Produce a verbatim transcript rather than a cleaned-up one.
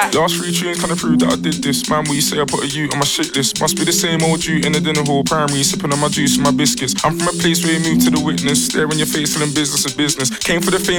Last three tunes kinda prove that I did this. Man, will you say I put a U on my shit list? Must be the same old you in the dinner hall, primary, sipping on my juice and my biscuits. I'm from a place where you move to the witness, stare in your face, telling business is business. Came for the fame,